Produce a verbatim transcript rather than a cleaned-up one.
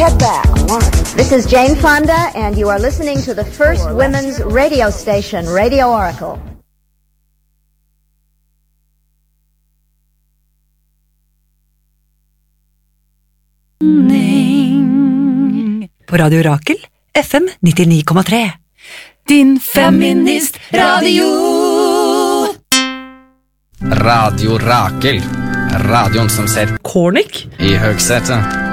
Head back. One. This is Jane Fonda, and you are listening to the first women's radio station, Radio Oracle. På Radio Orakel, F M nittionio komma tre. Din feministradio! Radio Orakel. Radion som ser Kornik i høgsetet.